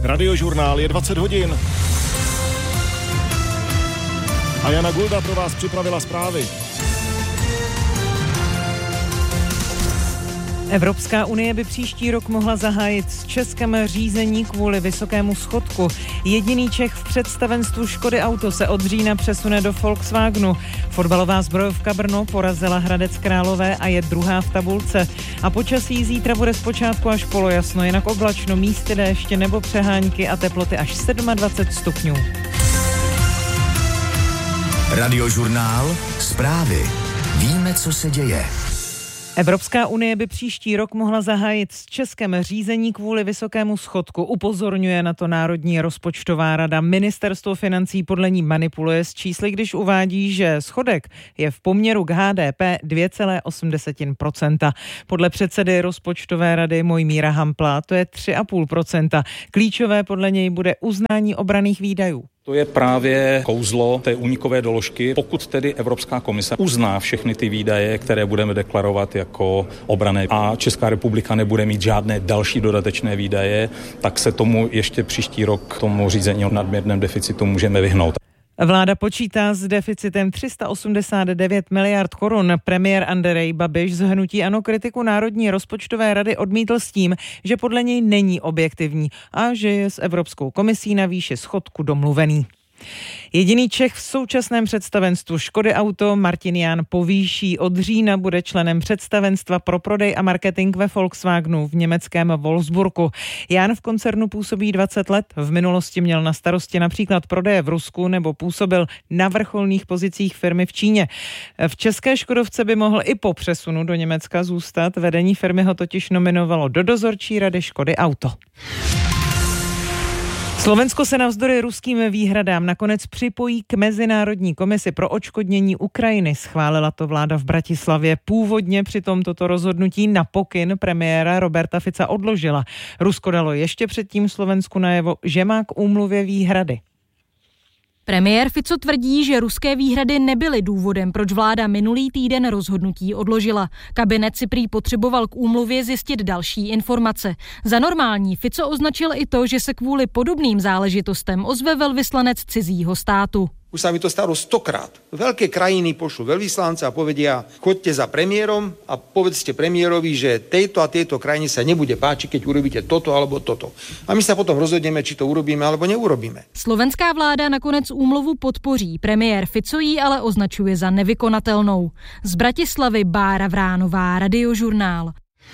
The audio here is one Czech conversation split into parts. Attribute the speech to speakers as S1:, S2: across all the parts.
S1: Radiožurnál je 20 hodin. A Jana Gulda pro vás připravila zprávy.
S2: Evropská unie by příští rok mohla zahájit s Českem řízení kvůli vysokému schodku. Jediný Čech v představenstvu Škody Auto se od října přesune do Volkswagenu. Fotbalová zbrojovka Brno porazila Hradec Králové a je druhá v tabulce. A počasí zítra bude zpočátku až polojasno, jinak oblačno, místy déště nebo přehánky a teploty až 27 stupňů.
S3: Radiožurnál, zprávy. Víme, co se děje.
S2: Evropská unie by příští rok mohla zahájit s Českem řízení kvůli vysokému schodku. Upozorňuje na to Národní rozpočtová rada. Ministerstvo financí podle ní manipuluje s čísly, když uvádí, že schodek je v poměru k HDP 2,8%. Podle předsedy rozpočtové rady Mojmíra Hampla to je 3,5%. Klíčové podle něj bude uznání obranných výdajů.
S4: To je právě kouzlo té únikové doložky. Pokud tedy Evropská komise uzná všechny ty výdaje, které budeme deklarovat jako obranné a Česká republika nebude mít žádné další dodatečné výdaje, tak se tomu ještě příští rok tomu řízení o nadměrném deficitu můžeme vyhnout.
S2: Vláda počítá s deficitem 389 miliard korun. Premiér Andrej Babiš z hnutí ANO kritiku Národní rozpočtové rady odmítl s tím, že podle něj není objektivní a že je s Evropskou komisí na výši schodku domluvený. Jediný Čech v současném představenstvu Škody Auto, Martin Jahn, povýší. Od října bude členem představenstva pro prodej a marketing ve Volkswagenu v německém Wolfsburgu. Jahn v koncernu působí 20 let. V minulosti měl na starosti například prodeje v Rusku nebo působil na vrcholných pozicích firmy v Číně. V české Škodovce by mohl i po přesunu do Německa zůstat. Vedení firmy ho totiž nominovalo do dozorčí rady Škody Auto. Slovensko se navzdory ruským výhradám nakonec připojí k Mezinárodní komisi pro odškodnění Ukrajiny. Schválila to vláda v Bratislavě. Původně přitom toto rozhodnutí na pokyn premiéra Roberta Fica odložila. Rusko dalo ještě předtím Slovensku najevo, že má k úmluvě výhrady.
S5: Premiér Fico tvrdí, že ruské výhrady nebyly důvodem, proč vláda minulý týden rozhodnutí odložila. Kabinet si prý potřeboval k úmluvě zjistit další informace. Za normální Fico označil i to, že se kvůli podobným záležitostem ozve velvyslanec cizího státu.
S6: Už sa mi to stalo 100-krát. Veľké krajiny pošlú veľvyslanca a povedia, choďte za premiérom a povedzte premiérovi, že tejto a tejto krajine sa nebude páčiť, keď urobíte toto alebo toto. A my sa potom rozhodneme, či to urobíme alebo neurobíme.
S5: Slovenská vláda nakonec úmluvu podpoří. Premiér Fico ji ale označuje za nevykonatelnou. Z Bratislavy Bára Vránová, Radiožurnál.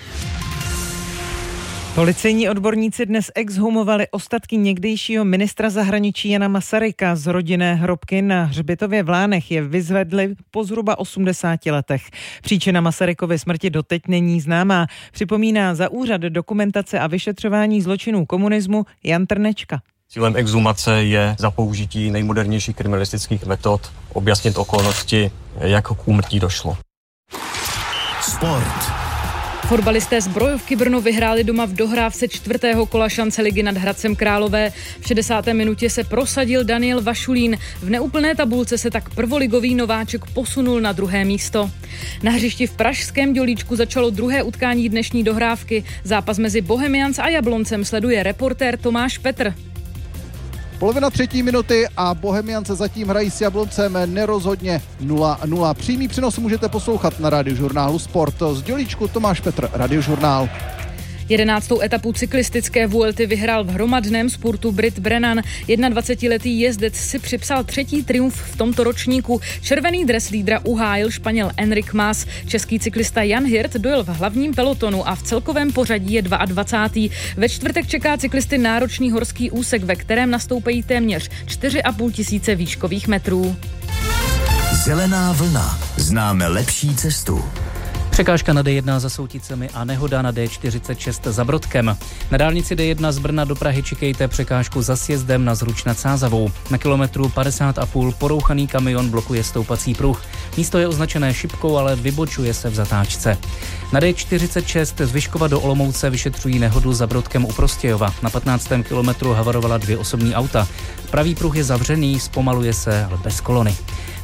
S2: Policejní odborníci dnes exhumovali ostatky někdejšího ministra zahraničí Jana Masaryka. Z rodinné hrobky na hřbitově v Lánech je vyzvedli po zhruba 80 letech. Příčina Masarykovy smrti doteď není známá, připomíná za Úřad dokumentace a vyšetřování zločinů komunismu Jan Trnečka.
S7: Cílem exhumace je za použití nejmodernějších kriminalistických metod objasnit okolnosti, jak k úmrtí došlo.
S3: Sport.
S8: Fotbalisté zbrojovky Brno vyhráli doma v dohrávce 4. kola šance ligy nad Hradcem Králové. V 60. minutě se prosadil Daniel Vašulín. V neúplné tabulce se tak prvoligový nováček posunul na 2. místo. Na hřišti v pražském Dělíčku začalo druhé utkání dnešní dohrávky. Zápas mezi Bohemians a Jabloncem sleduje reportér Tomáš Petr.
S9: Polovina 3. minuty a Bohemiance zatím hrají s Jabloncem nerozhodně 0-0. Přímý přenos můžete poslouchat na Radiožurnálu Sport. Z Dělíčku Tomáš Petr, Radiožurnál.
S8: 11. etapu cyklistické Vuelty vyhrál v hromadném spurtu Brit Brennan. 21letý jezdec si připsal 3. triumf v tomto ročníku. Červený dres lídra uhájil Španěl Enric Mas. Český cyklista Jan Hirt dojel v hlavním pelotonu a v celkovém pořadí je 22. Ve čtvrtek čeká cyklisty náročný horský úsek, ve kterém nastoupají téměř 4,5 tisíce výškových metrů.
S3: Zelená vlna. Známe lepší cestu.
S10: Překážka na D1 za Souticemi a nehoda na D46 za Brodkem. Na dálnici D1 z Brna do Prahy čekejte překážku za sjezdem na Zruč nad Sázavou. Na kilometru 50,5 porouchaný kamion blokuje stoupací pruh. Místo je označené šipkou, ale vybočuje se v zatáčce. Na D46 z Vyškova do Olomouce vyšetřují nehodu za Brodkem u Prostějova. Na 15. kilometru havarovala 2 osobní auta. Pravý pruh je zavřený, zpomaluje se, ale bez kolony.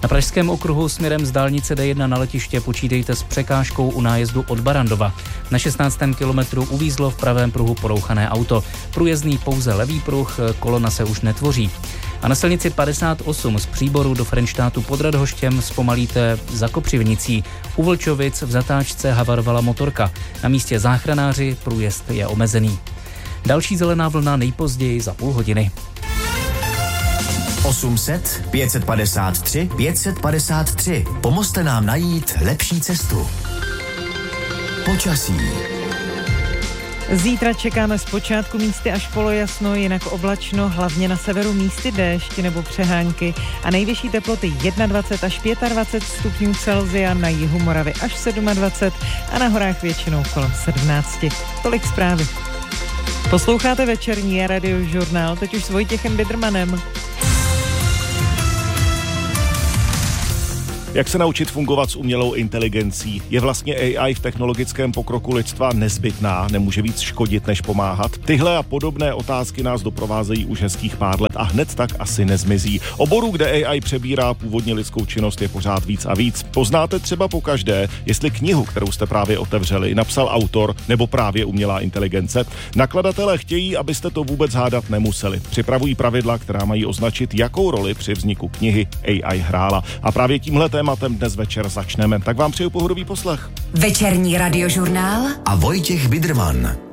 S10: Na pražském okruhu směrem z dálnice D1 na letiště počítejte s překážkou u nájezdu od Barandova. Na 16. kilometru uvízlo v pravém pruhu porouchané auto. Průjezdný pouze levý pruh, kolona se už netvoří. A na silnici 58 z Příboru do Frenštátu pod Radhoštěm zpomalíte za Kopřivnicí. U Vlčovic v zatáčce havarovala motorka. Na místě záchranáři, průjezd je omezený. Další zelená vlna nejpozději za půl hodiny.
S3: 800 553 553. Pomozte nám najít lepší cestu. Počasí.
S2: Zítra čekáme zpočátku místy až polojasno, jinak oblačno, hlavně na severu místy déšť nebo přehánky a nejvyšší teploty 21 až 25 stupňů Celsia, na jihu Moravy až 27 a na horách většinou kolem 17. Tolik zprávy. Posloucháte večerní Radiožurnál, teď už s Vojtěchem Bidrmanem.
S1: Jak se naučit fungovat s umělou inteligencí? Je vlastně AI v technologickém pokroku lidstva nezbytná? Nemůže víc škodit, než pomáhat? Tyhle a podobné otázky nás doprovázejí už hezkých pár let a hned tak asi nezmizí. Oborů, kde AI přebírá původně lidskou činnost, je pořád víc a víc. Poznáte třeba pokaždé, jestli knihu, kterou jste právě otevřeli, napsal autor nebo právě umělá inteligence. Nakladatelé chtějí, abyste to vůbec hádat nemuseli. Připravují pravidla, která mají označit, jakou roli při vzniku knihy AI hrála. A právě tímhle tématem dnes večer začneme. Tak vám přeju pohodový poslech.
S11: Večerní Radiožurnál
S3: a Vojtěch Bidrman.